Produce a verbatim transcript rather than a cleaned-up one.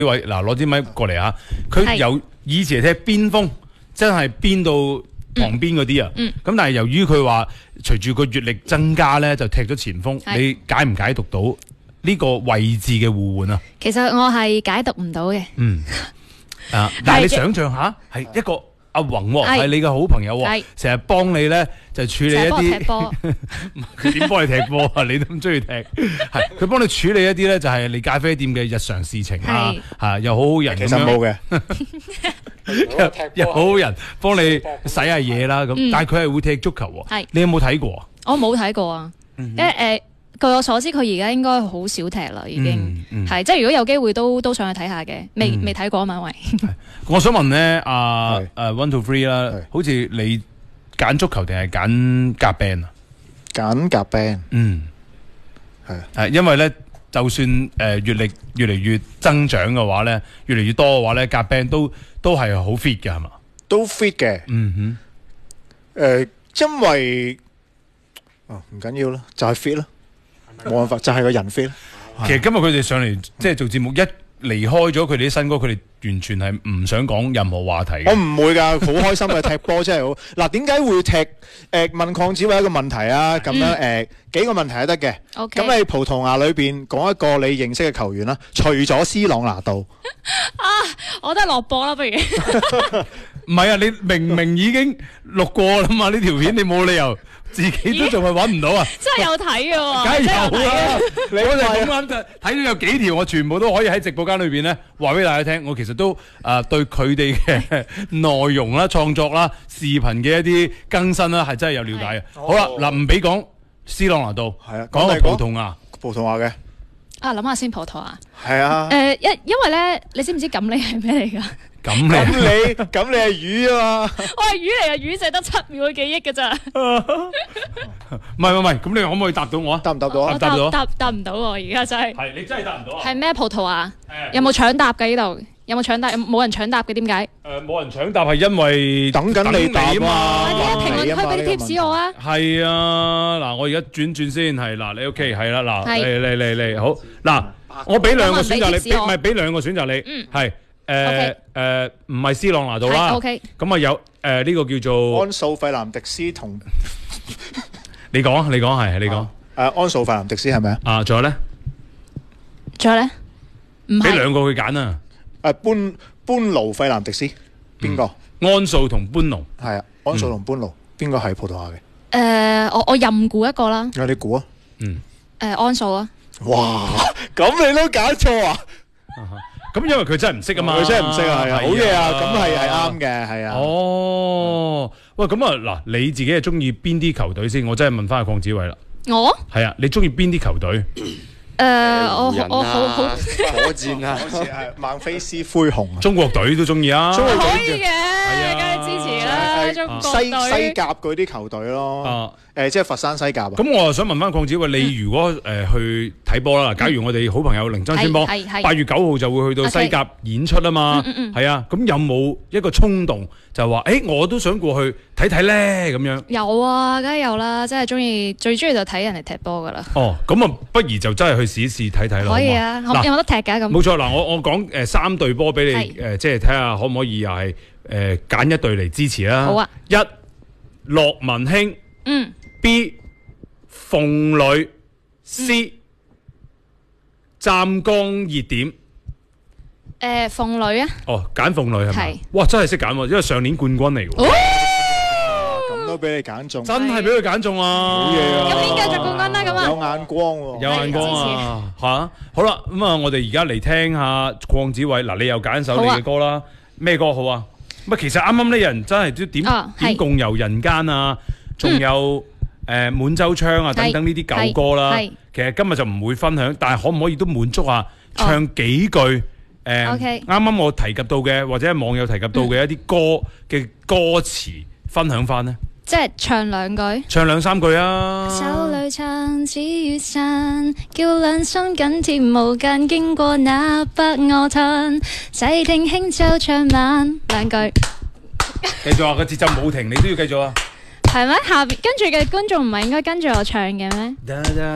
呢位嗱，攞支咪過嚟啊！佢由以前踢邊鋒，真係邊到旁邊嗰啲啊。咁、嗯嗯、但係由於佢話隨住個閲歷增加咧，就踢咗前鋒。你解唔解讀到呢個位置嘅互換啊？ 其實我係解讀唔到嘅。嗯。 啊！但係你想象下，係一個阿宏喎，係你嘅好朋友喎，成日幫你咧就處理一啲。佢點幫你踢波啊？你都咁中意踢，係佢幫你處理一啲咧，就係你咖啡店嘅日常事情啊，嚇又好好人咁樣。 其實冇嘅，又好好人幫你洗下嘢啦咁。但係佢係會踢足球喎。你有冇睇過啊？ 我冇睇過啊，因為誒。據我所知，佢而家應該好少踢啦，已經係即係如果有機會都都想去睇下嘅，未未睇過啊嘛，因為我想問咧，阿誒 One to Three 啦，好似你揀足球定係揀夾 band 啊？ 揀夾 band，嗯，係係因為咧，就算誒閲歷越嚟越增長嘅話咧，越嚟越多嘅話咧，夾 band 都都係好 fit 嘅係嘛？ 都 fit 嘅，嗯哼，誒，因為哦唔緊要啦，就係 fit 啦。冇辦法，就係、是、個人 fit。 其實今日佢哋上嚟即係做節目，一離開咗佢哋啲新歌，佢哋完全係唔想講任何話題嘅。 我唔會㗎，好開心嘅踢波真係好。嗱，點解會踢？誒、呃、問鄺子偉一個問題啊，咁樣誒、呃、幾個問題都得嘅。咁、okay. 你葡萄牙裏邊講一個你認識嘅球員啦，除咗 C 朗拿度啊，我都係落播啦，不如。 唔係啊，你明明已經錄過啦嘛，呢條片你冇理由。自己都仲係揾唔到啊！ 真係有睇嘅喎， 梗係有啦！你我就咁啱睇到有幾條，我全部都可以喺直播間裏邊咧話俾大家聽。我其實都誒、呃、對佢哋嘅內容啦、創作啦、視頻嘅一啲更新啦，係真係有了解嘅。好啦，嗱唔俾講 C 朗拿度，係啊，講個葡萄牙， 葡萄牙嘅。 啊，諗下先，葡萄牙。 係啊。 誒、呃，因因為咧，你知唔知錦鯉係咩嚟㗎？ 咁你咁你咁你係魚啊嘛？ 我係魚嚟啊，魚淨係得七秒嘅記憶㗎咋。 唔係唔係，咁你可唔可以答到我啊？ 答唔答到啊？ 答答答唔到喎，而家真係。 係你真係答唔到啊？ 係咩葡萄牙？有冇搶答嘅呢度？有冇搶答？冇人搶答嘅點解？ 誒，冇人搶答係因為等緊你答啊嘛！ 快啲啊！評論區俾啲 tips 我啊！ 係啊，嗱，我而家轉轉先，係嗱，你 OK 係啦，嗱，嚟嚟嚟嚟，好嗱，我俾兩個選擇你，唔係俾兩個選擇你，嗯，係。誒誒，唔係 C 朗拿度啦，咁啊有誒呢個叫做安素費南迪斯同你講，你講係，你講誒安素費南迪斯係咪啊？ 啊，仲有咧？ 仲有咧？唔係， 俾兩個佢揀啊！ 誒班班奴費南迪斯邊個？ 安素同班奴係啊，安素同班奴邊個係葡萄牙嘅？ 誒，我我任估一個啦。 有你估啊？ 嗯。 誒安素啊！ 哇，咁你都揀錯啊！ 咁因為佢真係唔識啊嘛， 佢真係唔識啊，係啊，好嘢啊，咁係係啱嘅，係啊。 哦，喂，咁啊嗱，你自己係中意邊啲球隊先？我真係問翻阿鄺子偉啦。 我係啊，你中意邊啲球隊？ 誒，我我好好火箭啊，好似係孟菲斯灰熊啊， 中國隊都中意啊， 可以嘅，梗係支持啦，中國隊。 西西甲嗰啲球隊咯，誒，即係佛山西甲啊。 咁我又想問翻鄺子偉，你如果誒去睇波啦，假如我哋好朋友凌真先波，八月九號就會去到西甲演出啊嘛，係啊，咁有冇一個衝動就話，誒，我都想過去睇睇咧咁樣？有啊，梗係有啦，真係中意，最中意就睇人哋踢波噶啦。 哦，咁啊，不如就真係去試一試睇睇咯。 可以啊，有冇得踢㗎咁？ 冇錯，嗱，我我講誒三隊波俾你誒，即係睇下可唔可以又係誒揀一隊嚟支持啦。 好啊， 一樂文興， 嗯 ，B 鳳女 ，C 湛江熱點。 誒鳳女啊！ 哦，揀鳳女係咪？ 係。 哇，真係識揀喎，因為上年冠軍嚟喎。 咁都俾你揀中， 真係俾佢揀中啊！ 好嘢啊！ 今年繼續冠軍啦，咁啊！ 有眼光喎， 有眼光啊！嚇，好啦，咁啊，我哋而家嚟聽下鄺子偉嗱，你又揀首你嘅歌啦，咩歌好啊？唔係，其實啱啱呢人真係都點點共遊人間啊，仲有誒滿洲窗啊等等呢啲舊歌啦。其實今日就唔會分享，但係可唔可以都滿足下唱幾句誒？啱啱我提及到嘅，或者係網友提及到嘅一啲歌嘅歌詞分享翻呢？ 即係唱兩句， 唱兩三句啊！ 手裏撐指雨傘，叫兩心緊貼無間，經過那北鵝灘，細聽輕奏唱晚兩句。 繼續啊！個節奏冇停，你都要繼續啊！ 係咩？下邊跟住嘅觀眾唔係應該跟住我唱嘅咩？